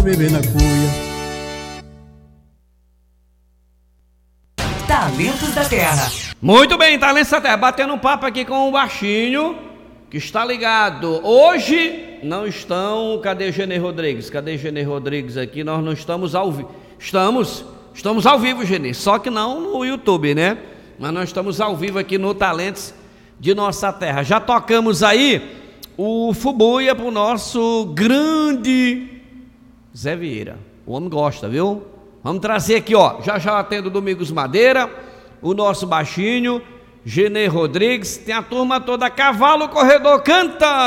beber na cuia. Talentos da Terra. Muito bem, Talentos da Terra, batendo um papo aqui com o Baixinho, que está ligado. Hoje não estão, cadê Genê Rodrigues? Cadê Genê Rodrigues aqui? Nós não estamos ao vivo. Estamos ao vivo, Genê, só que não no YouTube, né? Mas nós estamos ao vivo aqui no Talentos de Nossa Terra. Já tocamos aí o Fubuia pro nosso grande Zé Vieira. O homem gosta, viu? Vamos trazer aqui, ó, já atendo Domingos Madeira, o nosso Baixinho, Genê Rodrigues, tem a turma toda, Cavalo Corredor, canta!